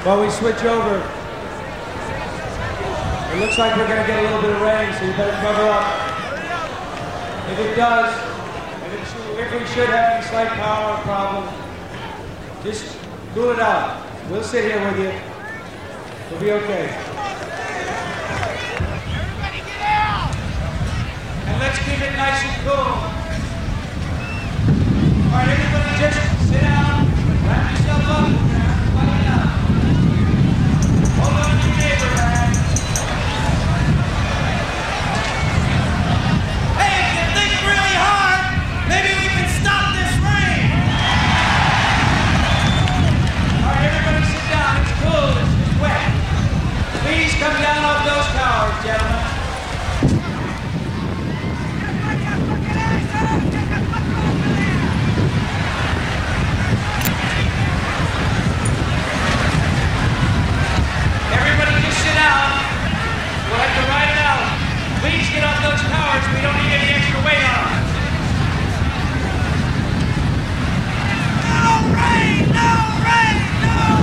while we switch over. It looks like we're going to get a little bit of rain, so you better cover up. If it does, and if we should have any slight power problem, just cool it out. We'll sit here with you. We'll be okay. Everybody get out! And let's keep it nice and cool. All right, everybody just sit down, wrap yourself up.